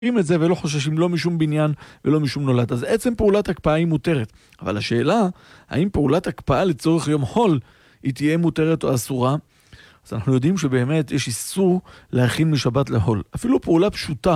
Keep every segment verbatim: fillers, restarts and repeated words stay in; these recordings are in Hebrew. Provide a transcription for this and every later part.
את זה ולא חוששים לא משום בניין ולא משום נולד. אז עצם פעולת הקפאה היא מותרת. אבל השאלה, האם פעולת הקפאה לצורך יום חול היא תהיה מותרת או אסורה? אז אנחנו יודעים שבאמת יש איסור להכין משבת לחול. אפילו פעולה פשוטה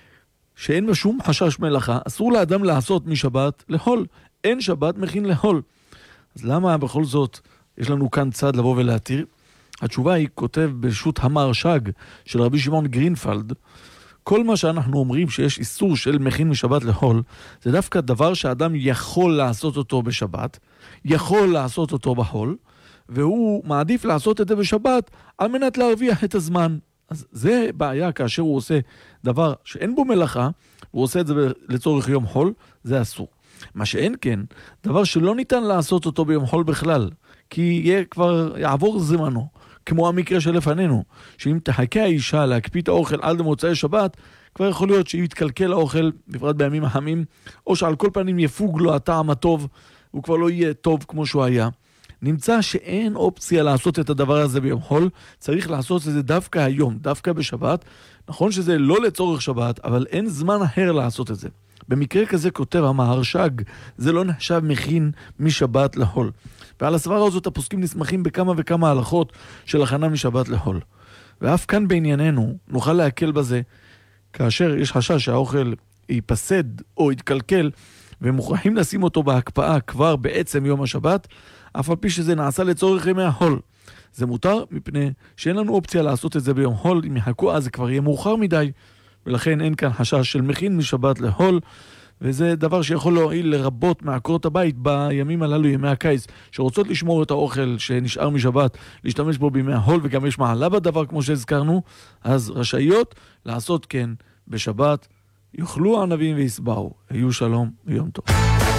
שאין בה שום חשש מלאכה, אסור לאדם לעשות משבת לחול. אין שבת מכין לחול. אז למה בכל זאת יש לנו כאן צד לבוא ולהתיר? התשובה היא, כותב בשו"ת המהרש"ג של רבי שמעון גרינפלד, כל מה שאנחנו אומרים שיש איסור של מכין משבת לחול, זה דווקא דבר שאדם יכול לעשות אותו בשבת, יכול לעשות אותו בחול, והוא מעדיף לעשות את זה בשבת על מנת להרוויח את הזמן. אז זה בעיה כאשר הוא עושה דבר שאין בו מלאכה, הוא עושה את זה לצורך יום חול, זה אסור. מה שאין כן, דבר שלא ניתן לעשות אותו ביום חול בכלל, כי יהיה כבר יעבור זמנו, כמו המקרה שלפנינו, שאם תחכה האישה להקפיא את האוכל עד למוצאי שבת, כבר יכול להיות שהיא יתקלקל האוכל, בפרט בימים החמים, או שעל כל פנים יפוג לו הטעם הטוב, הוא כבר לא יהיה טוב כמו שהוא היה. נמצא שאין אופציה לעשות את הדבר הזה ביום חול, צריך לעשות את זה דווקא היום, דווקא בשבת. נכון שזה לא לצורך שבת, אבל אין זמן אחר לעשות את זה. במקרה כזה כותב המהרש"ג, זה לא נחשב מכין משבת לחול. ועל הסברה הזאת הפוסקים נסמכים בכמה וכמה הלכות של הכנה משבת לחול. ואף כאן בענייננו נוכל להקל בזה, כאשר יש חשש שהאוכל ייפסד או יתקלקל, ומוכרחים לשים אותו בהקפאה כבר בעצם יום השבת, אף על פי שזה נעשה לצורך ימי החול. זה מותר מפני שאין לנו אופציה לעשות את זה ביום חול, אם יחכו אז זה כבר יהיה מאוחר מדי, ולכן אין כאן חשש של מכין משבת לחול, וזה דבר שיכול להועיל לרבות מעקרות הבית בימים הללו, ימי הקיץ, שרוצות לשמור את האוכל שנשאר משבת, להשתמש בו בימי החול, וגם יש מעלה בדבר כמו שהזכרנו, אז רשאיות לעשות כן בשבת, יאכלו הענבים ויסבעו, היו שלום ויום טוב.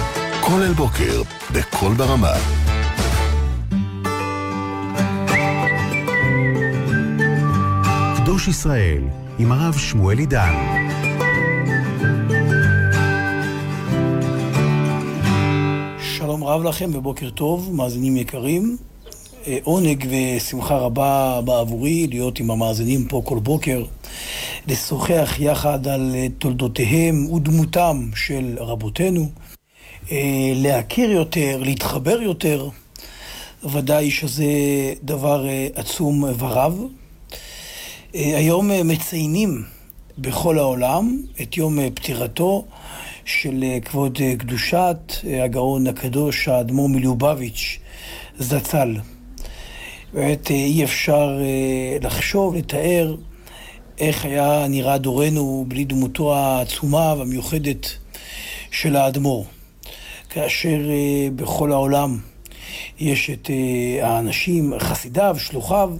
כל אל בוקר, בכל ברמה. קדוש ישראל, עם הרב שמואל עידן. שלום רב לכם ובוקר טוב, מאזינים יקרים. עונג ושמחה רבה בעבורי להיות עם המאזינים פה כל בוקר, לשוחח יחד על תולדותיהם ודמותם של רבותינו, להכיר יותר, להתחבר יותר. ודאי שזה דבר עצום ורב. היום מציינים בכל העולם את יום פטירתו של כבוד קדושת הגאון הקדוש האדמו"ר מלובביץ' זצ"ל. באמת אי אפשר לחשוב, לתאר איך היה נראה דורנו בלי דמותו העצומה והמיוחדת של האדמו"ר. כאשר בכל העולם יש את האנשים, חסידיו, שלוחיו,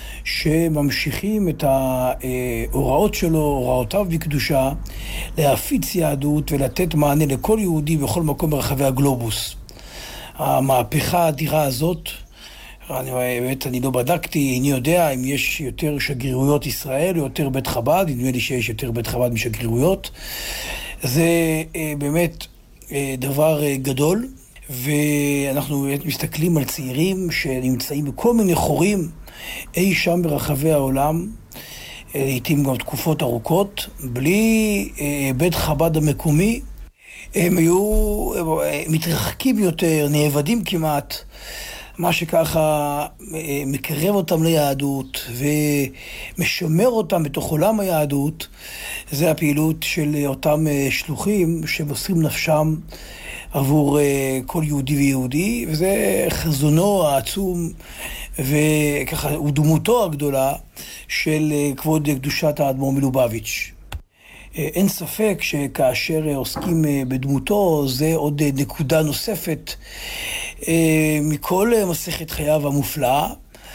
שממשיכים את ההוראות שלו, הוראותיו בקדושה, להפיץ יהדות ולתת מענה לכל יהודי בכל מקום ברחבי הגלובוס. המהפכה האדירה הזאת, אני, באמת, אני לא בדקתי, איני יודע אם יש יותר שגרירויות ישראל או יותר בית חב"ד, נדמה לי שיש יותר בית חב"ד משגרירויות. זה באמת דבר גדול, ואנחנו באמת מסתכלים על צעירים שנמצאים בכל מיני חורים, אי שם ברחבי העולם, לעתים גם תקופות ארוכות, בלי בית חב"ד המקומי. הם היו מתרחקים יותר, נאבדים כמעט, מה שככה מקרב אותם ליהדות ומשמר אותם בתוך עולם היהדות, זה הפעילות של אותם שלוחים שמוסרים נפשם עבור כל יהודי ויהודי, וזה חזונו העצום וככה ודמותו הגדולה של כבוד קדושת האדמו"ר מלובביץ'. אין ספק שכאשר עוסקים בדמותו, זה עוד נקודה נוספת מכל מסכת חייו המופלאה.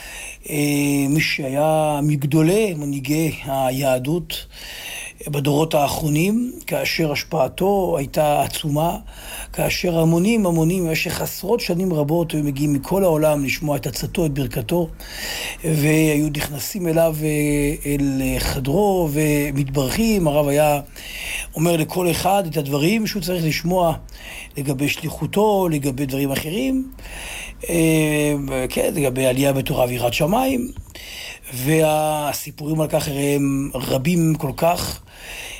מי שהיה מגדולי מנהיגי היהדות בדורות האחרונים, כאשר השפעתו הייתה עצומה, כאשר המונים המונים במשך עשרות שנים רבות היו מגיעים מכל העולם לשמוע את עצתו, את ברכתו, והיו נכנסים אליו אל חדרו ומתברכים. הרב היה אומר לכל אחד את הדברים שהוא צריך לשמוע לגבי שליחותו, לגבי דברים אחרים, כן, לגבי עלייה בתורה ויראת שמיים, והסיפורים על כך הם רבים כל כך.